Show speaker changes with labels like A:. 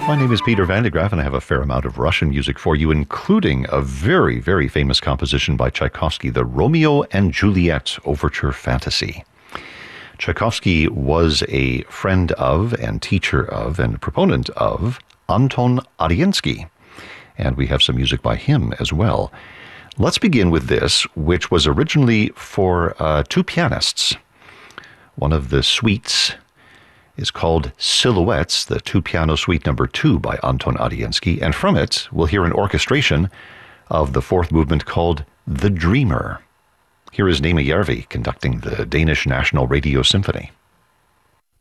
A: My name is Peter Van de Graaff, and I have a fair amount of Russian music for you, including a very, very famous composition by Tchaikovsky, the Romeo and Juliet Overture Fantasy. Tchaikovsky was a friend of and teacher of and proponent of Anton Arensky, and we have some music by him as well. Let's begin with this, which was originally for two pianists. One of the suites is called Silhouettes, the two-piano suite number 2 by Anton Arensky, and from it we'll hear an orchestration of the fourth movement called The Dreamer. Here is Nema Järvi conducting the Danish National Radio Symphony.